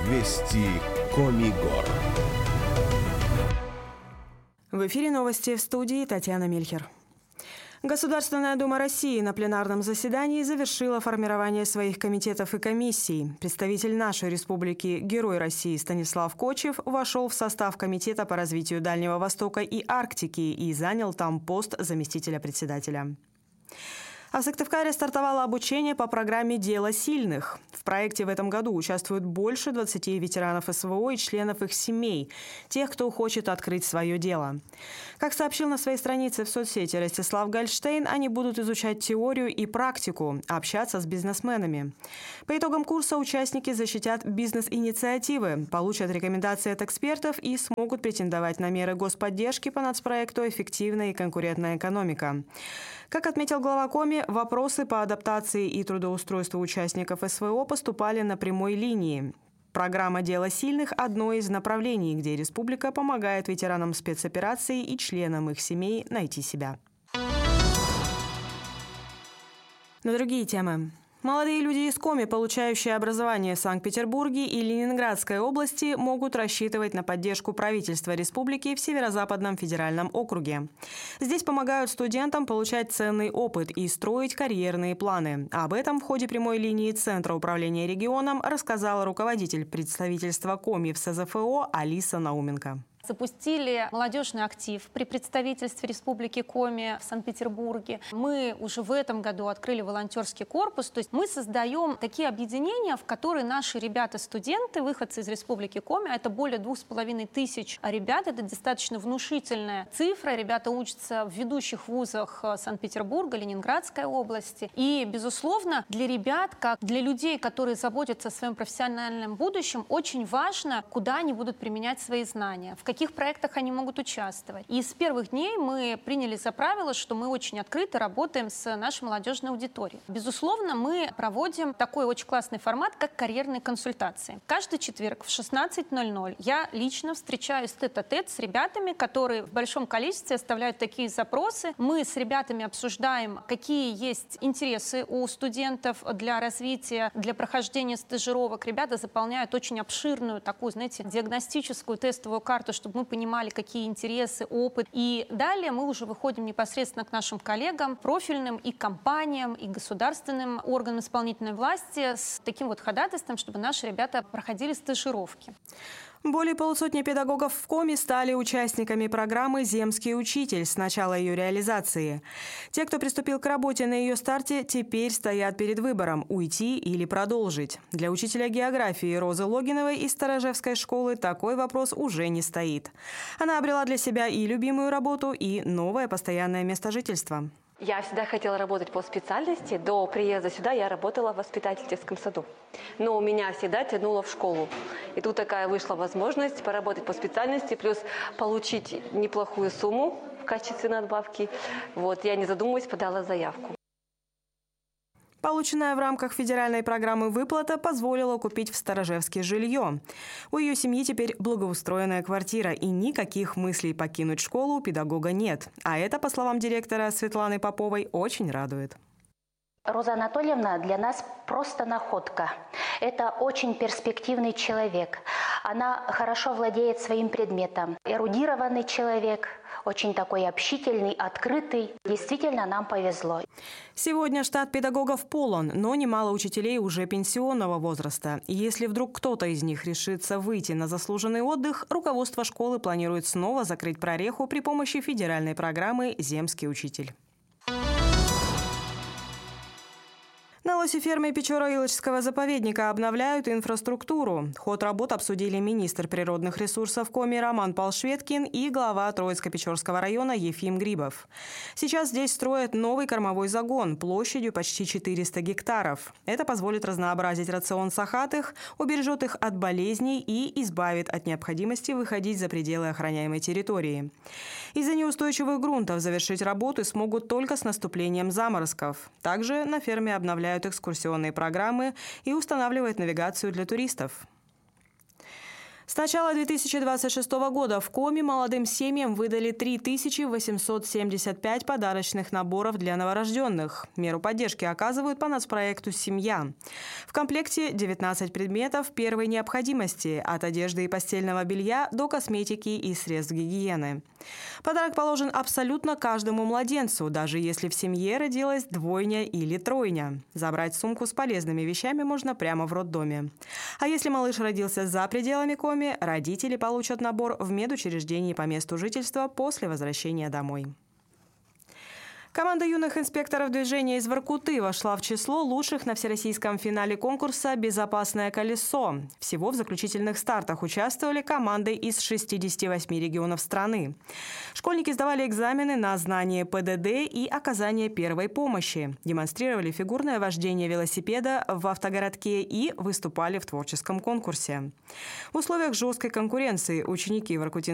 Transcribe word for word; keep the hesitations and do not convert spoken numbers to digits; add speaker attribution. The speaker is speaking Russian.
Speaker 1: Вести Коми Гор.
Speaker 2: В эфире новости, в студии Татьяна Мельхер. Государственная дума России на пленарном заседании завершила формирование своих комитетов и комиссий. Представитель нашей республики, Герой России Станислав Кочев вошел в состав Комитета по развитию Дальнего Востока и Арктики и занял там пост заместителя председателя. А в Сыктывкаре стартовало обучение по программе «Дело сильных». В проекте в этом году участвуют больше двадцати ветеранов СВО и членов их семей, тех, кто хочет открыть свое дело. Как сообщил на своей странице в соцсети Ростислав Гольштейн, они будут изучать теорию и практику, общаться с бизнесменами. По итогам курса участники защитят бизнес-инициативы, получат рекомендации от экспертов и смогут претендовать на меры господдержки по нацпроекту «Эффективная и конкурентная экономика». Как отметил глава Коми, вопросы по адаптации и трудоустройству участников СВО поступали на прямой линии. Программа «Дело сильных» – одно из направлений, где республика помогает ветеранам спецопераций и членам их семей найти себя. На другие темы. Молодые люди из Коми, получающие образование в Санкт-Петербурге и Ленинградской области, могут рассчитывать на поддержку правительства республики в Северо-Западном федеральном округе. Здесь помогают студентам получать ценный опыт и строить карьерные планы. Об этом в ходе прямой линии Центра управления регионом рассказала руководитель представительства Коми в СЗФО Алиса Науменко.
Speaker 3: Запустили молодежный актив при представительстве Республики Коми в Санкт-Петербурге. Мы уже в этом году открыли волонтерский корпус. То есть мы создаем такие объединения, в которые наши ребята-студенты, выходцы из Республики Коми, а это более двух с половиной тысяч ребят, это достаточно внушительная цифра. Ребята учатся в ведущих вузах Санкт-Петербурга, Ленинградской области. И, безусловно, для ребят, как для людей, которые заботятся о своем профессиональном будущем, очень важно, куда они будут применять свои знания, в каких проектах они могут участвовать. И с первых дней мы приняли за правило, что мы очень открыто работаем с нашей молодежной аудиторией. Безусловно, мы проводим такой очень классный формат, как карьерные консультации. Каждый четверг в шестнадцать ноль ноль я лично встречаюсь тет-а-тет с ребятами, которые в большом количестве оставляют такие запросы. Мы с ребятами обсуждаем, какие есть интересы у студентов для развития, для прохождения стажировок. Ребята заполняют очень обширную такую, знаете, диагностическую тестовую карту, чтобы мы понимали, какие интересы, опыт. И далее мы уже выходим непосредственно к нашим коллегам, профильным и компаниям, и государственным органам исполнительной власти с таким вот ходатайством, чтобы наши ребята проходили стажировки.
Speaker 2: Более полусотни педагогов в Коми стали участниками программы «Земский учитель» с начала ее реализации. Те, кто приступил к работе на ее старте, теперь стоят перед выбором – уйти или продолжить. Для учителя географии Розы Логиновой из Сторожевской школы такой вопрос уже не стоит. Она обрела для себя и любимую работу, и новое постоянное место жительства.
Speaker 4: Я всегда хотела работать по специальности. До приезда сюда я работала в воспитательском саду. Но меня всегда тянуло в школу. И тут такая вышла возможность поработать по специальности, плюс получить неплохую сумму в качестве надбавки. Вот, я, не задумываясь, подала заявку.
Speaker 2: Полученная в рамках федеральной программы выплата позволила купить в Сторожевске жилье. У ее семьи теперь благоустроенная квартира, и никаких мыслей покинуть школу у педагога нет. А это, по словам директора Светланы Поповой, очень радует.
Speaker 5: Роза Анатольевна для нас просто находка. Это очень перспективный человек. Она хорошо владеет своим предметом. Эрудированный человек, очень такой общительный, открытый. Действительно, нам повезло.
Speaker 2: Сегодня штат педагогов полон, но немало учителей уже пенсионного возраста. Если вдруг кто-то из них решится выйти на заслуженный отдых, руководство школы планирует снова закрыть прореху при помощи федеральной программы «Земский учитель». На лосеферме Печора-Илочского заповедника обновляют инфраструктуру. Ход работ обсудили министр природных ресурсов Коми Роман Полшветкин и глава Троицко-Печорского района Ефим Грибов. Сейчас здесь строят новый кормовой загон площадью почти четыреста гектаров. Это позволит разнообразить рацион сахатых, убережет их от болезней и избавит от необходимости выходить за пределы охраняемой территории. Из-за неустойчивых грунтов завершить работы смогут только с наступлением заморозков. Также на ферме обновляют экскурсионные программы и устанавливают навигацию для туристов. С начала две тысячи двадцать шестого года в Коми молодым семьям выдали три тысячи восемьсот семьдесят пять подарочных наборов для новорожденных. Меру поддержки оказывают по нацпроекту «Семья». В комплекте девятнадцать предметов первой необходимости – от одежды и постельного белья до косметики и средств гигиены. Подарок положен абсолютно каждому младенцу, даже если в семье родилась двойня или тройня. Забрать сумку с полезными вещами можно прямо в роддоме. А если малыш родился за пределами Коми, родители получат набор в медучреждении по месту жительства после возвращения домой. Команда юных инспекторов движения из Воркуты вошла в число лучших на всероссийском финале конкурса «Безопасное колесо». Всего в заключительных стартах участвовали команды из шестидесяти восьми регионов страны. Школьники сдавали экзамены на знание ПДД и оказание первой помощи, демонстрировали фигурное вождение велосипеда в автогородке и выступали в творческом конкурсе. В условиях жесткой конкуренции ученики Воркутинского